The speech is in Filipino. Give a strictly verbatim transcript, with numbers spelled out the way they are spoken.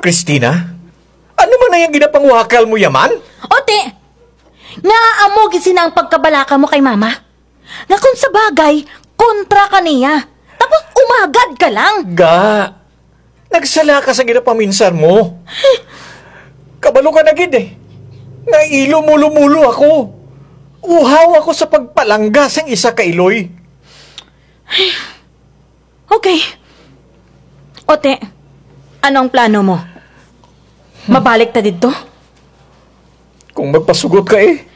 Christina? Ano man na yung ginapangwakal mo yaman? Ote, nga amo gisin ang pagkabalaka mo kay mama. Nga kung sa bagay, kontra ka niya. Tapos umagad ka lang. Ga, nagsala ka sa ginapaminsan mo. Kabalo ka na gid eh. Nailo mulo-mulo ako. Uhaw ako sa pagpalangga sang isa ka iloy. Okay. Ote, anong plano mo? Mabalik ta dito? Kung magpasugot ka eh,